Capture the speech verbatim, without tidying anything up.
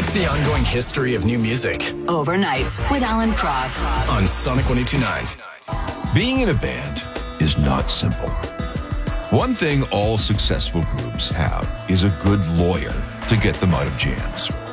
It's the ongoing history of new music. Overnights with Alan Cross. On Sonic one oh two point nine. Being in a band is not simple. One thing all successful groups have is a good lawyer to get them out of jams.